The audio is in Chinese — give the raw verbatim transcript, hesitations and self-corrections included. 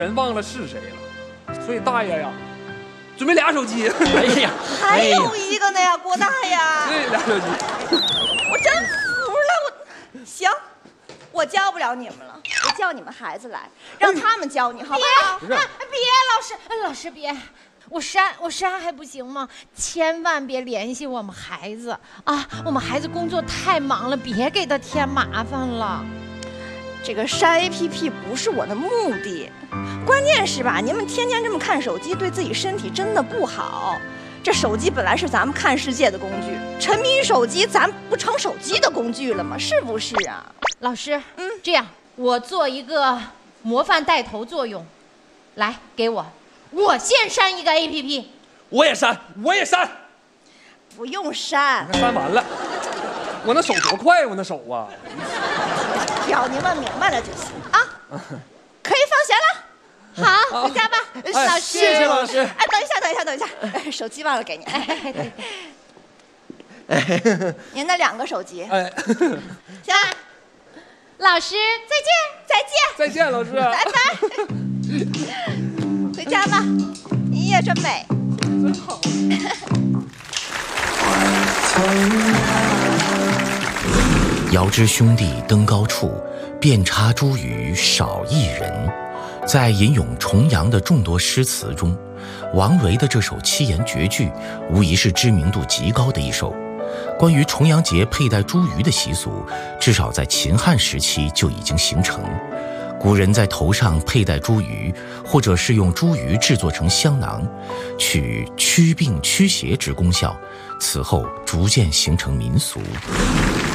人忘了是谁了，所以大爷呀，准备俩手机。 哎呀， 还有一个呢呀，郭大爷。 对，俩手机。 我真服了，我行，我教不了你们了，我叫你们孩子来，让他们教你，好不好？ 别，啊、别，老师，老师别。我删我删还不行吗？千万别联系我们孩子啊！我们孩子工作太忙了，别给他添麻烦了。 这个删 A P P 不是我的目的，关键是吧，你们天天这么看手机，对自己身体真的不好。这手机本来是咱们看世界的工具，沉迷于手机，咱不成手机的工具了吗？是不是啊？ 老师，嗯，这样我做一个模范带头作用，来给我。我先删一个 A P P， 我也删，我也删， 不用删， 删完了。我那手多快，我那手啊！ 挑你们明白了就行啊，可以放学了。好，回家吧。 哎、 老师， 谢谢老师。 哎，等一下，等一下，等一下，哎、手机忘了给你。哎、您的两个手机。哎，行， 老师再见， 再见， 再见，老师， 拜拜。回家吧，你也真美， 真好。 遥知兄弟登高处，遍插茱萸少一人。在吟咏重阳的众多诗词中，王维的这首七言绝句无疑是知名度极高的一首。关于重阳节佩戴茱萸的习俗，至少在秦汉时期就已经形成。古人在头上佩戴茱萸，或者是用茱萸制作成香囊，取祛病驱邪之功效，此后逐渐形成民俗。